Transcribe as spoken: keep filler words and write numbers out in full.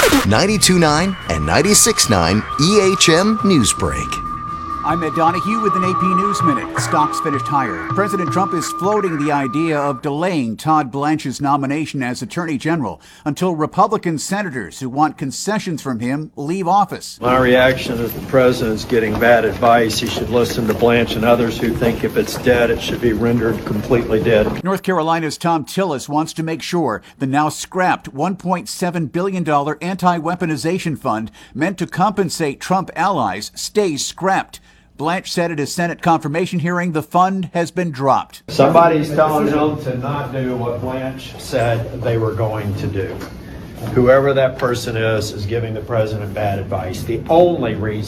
ninety-two point nine and ninety-six point nine E H M Newsbreak. I'm Ed Donahue with an A P News Minute. Stocks finished higher. President Trump is floating the idea of delaying Todd Blanche's nomination as Attorney General until Republican senators who want concessions from him leave office. My reaction is the president's getting bad advice. He should listen to Blanche and others who think if it's dead, it should be rendered completely dead. North Carolina's Tom Tillis wants to make sure the now scrapped one point seven billion dollars anti-weaponization fund meant to compensate Trump allies stays scrapped. Blanche said at his Senate confirmation hearing the fund has been dropped. Somebody's telling him to not do what Blanche said they were going to do. Whoever that person is is giving the president bad advice. The only reason